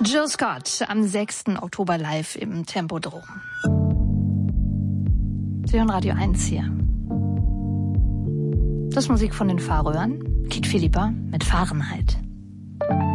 Jill Scott am 6. Oktober live im Tempodrom. Sie hören Radio 1 hier. Das ist Musik von den Färöern. Kid Philippa mit Fahrenheit.